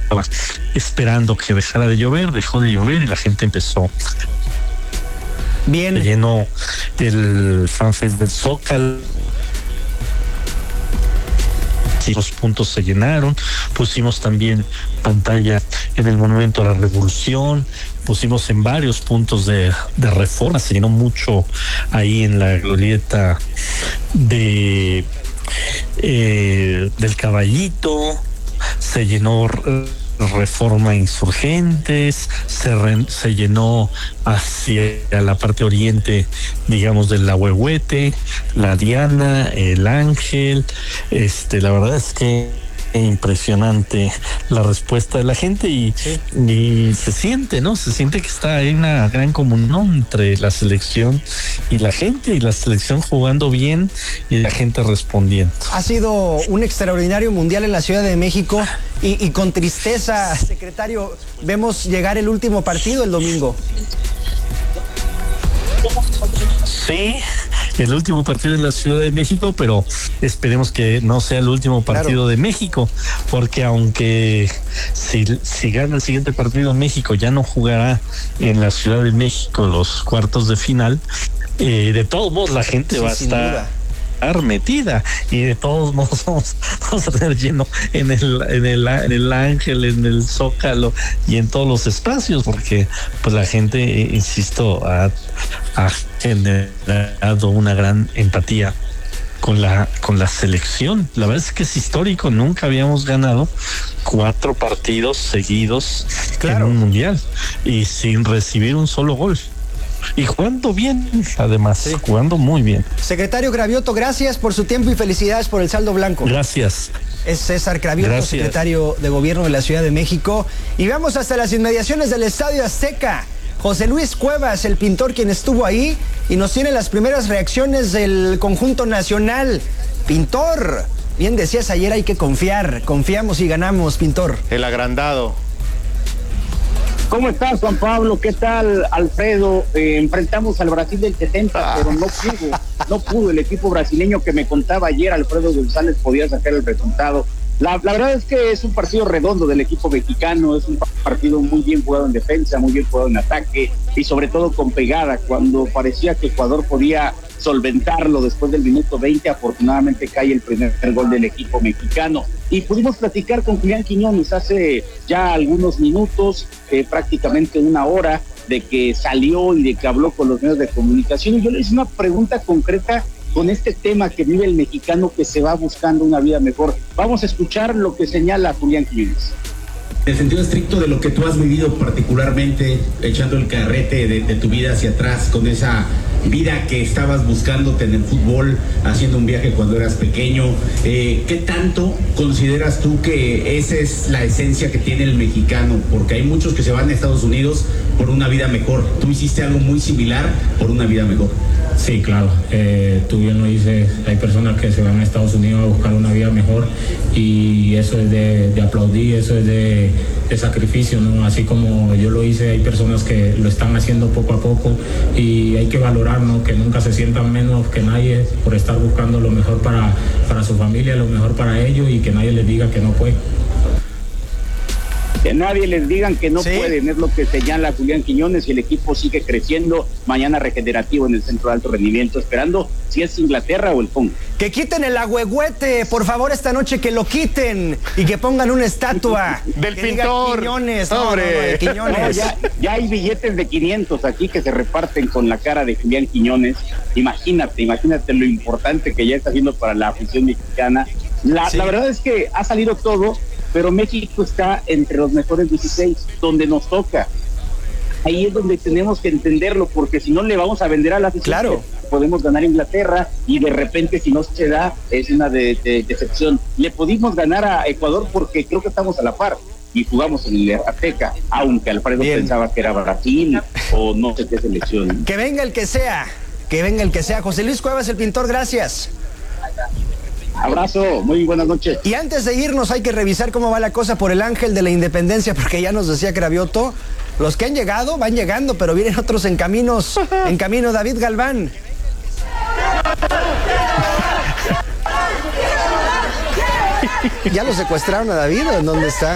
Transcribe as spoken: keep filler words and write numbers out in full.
esperando que dejara de llover, dejó de llover y la gente empezó. Bien. Se llenó el FanFest del Zócalo. Sí, los puntos se llenaron. Pusimos también pantalla en el Monumento a la Revolución. Pusimos en varios puntos de, de Reforma. Se llenó mucho ahí en la glorieta de eh, del Caballito. Se llenó Reforma Insurgentes, se, re, se llenó hacia la parte oriente, digamos, del Ahuehuete, la Diana, el Ángel. Este, la verdad es que impresionante la respuesta de la gente y, sí. y se siente, ¿no? Se siente que está ahí una gran comunión entre la selección y la gente, y la selección jugando bien y la gente respondiendo. Ha sido un extraordinario mundial en la Ciudad de México y, y con tristeza, secretario, vemos llegar el último partido el domingo. Sí, el último partido en la Ciudad de México, pero esperemos que no sea el último partido claro. de México, porque aunque si, si gana el siguiente partido en México, ya no jugará en la Ciudad de México los cuartos de final, eh, de todos modos la gente sí, va a estar duda. metida, y de todos modos vamos, vamos a tener lleno en el, en el en el Ángel, en el Zócalo y en todos los espacios, porque pues la gente, insisto, ha, ha generado una gran empatía con la con la selección. La verdad es que es histórico, nunca habíamos ganado cuatro partidos seguidos claro. en un mundial y sin recibir un solo gol. Y jugando bien, además, sí. jugando muy bien. Secretario Cravioto, gracias por su tiempo y felicidades por el saldo blanco. Gracias. Es César Cravioto, gracias. Secretario de Gobierno de la Ciudad de México. Y vamos hasta las inmediaciones del Estadio Azteca. José Luis Cuevas, el pintor, quien estuvo ahí y nos tiene las primeras reacciones del conjunto nacional. Pintor, bien decías ayer, hay que confiar. Confiamos y ganamos, pintor. El agrandado. ¿Cómo estás, Juan Pablo? ¿Qué tal, Alfredo? Eh, enfrentamos al Brasil del setenta, pero no pudo, no pudo el equipo brasileño que me contaba ayer, Alfredo González, podía sacar el resultado. La, la verdad es que es un partido redondo del equipo mexicano, es un partido muy bien jugado en defensa, muy bien jugado en ataque y sobre todo con pegada. Cuando parecía que Ecuador podía solventarlo después del minuto veinte, afortunadamente cae el primer gol del equipo mexicano. Y pudimos platicar con Julián Quiñones hace ya algunos minutos, eh, prácticamente una hora, de que salió y de que habló con los medios de comunicación. Y yo le hice una pregunta concreta con este tema que vive el mexicano que se va buscando una vida mejor. Vamos a escuchar lo que señala Julián Quiñones. En el sentido estricto de lo que tú has vivido particularmente, echando el carrete de, de tu vida hacia atrás, con esa vida que estabas buscándote en el fútbol, haciendo un viaje cuando eras pequeño, eh, ¿qué tanto consideras tú que esa es la esencia que tiene el mexicano? Porque hay muchos que se van a Estados Unidos por una vida mejor. Tú hiciste algo muy similar por una vida mejor. Sí, claro, eh, tú bien lo dices, hay personas que se van a Estados Unidos a buscar una vida mejor y eso es de, de aplaudir, eso es de, de sacrificio, ¿no? Así como yo lo hice, hay personas que lo están haciendo poco a poco y hay que valorar, ¿no? Que nunca se sientan menos que nadie por estar buscando lo mejor para, para su familia, lo mejor para ellos y que nadie les diga que no puede. Que nadie les digan que no ¿Sí? pueden, es lo que señala Julián Quiñones, y el equipo sigue creciendo. Mañana regenerativo en el centro de alto rendimiento, esperando si es Inglaterra o el Congo. Que quiten el Ahuehuete, por favor, esta noche, que lo quiten y que pongan una estatua del que pintor. Diga Quiñones, no, no, no, de Quiñones. No, ya, ya hay billetes de quinientos aquí que se reparten con la cara de Julián Quiñones. Imagínate, imagínate lo importante que ya está haciendo para la afición mexicana. La, sí. la verdad es que ha salido todo, pero México está entre los mejores dieciséis, donde nos toca. Ahí es donde tenemos que entenderlo, porque si no le vamos a vender a la afición, claro, podemos ganar Inglaterra y de repente si no se da es una de, de, decepción. Le pudimos ganar a Ecuador porque creo que estamos a la par y jugamos en el Azteca, aunque Alfredo Bien. pensaba que era Brasil o no sé qué selección. Que venga el que sea, que venga el que sea. José Luis Cuevas, el pintor, gracias. Abrazo, muy buenas noches. Y antes de irnos hay que revisar cómo va la cosa por el Ángel de la Independencia, porque ya nos decía Cravioto, los que han llegado van llegando, pero vienen otros en caminos, en camino. David Galván. ¿Ya lo secuestraron a David o en dónde está?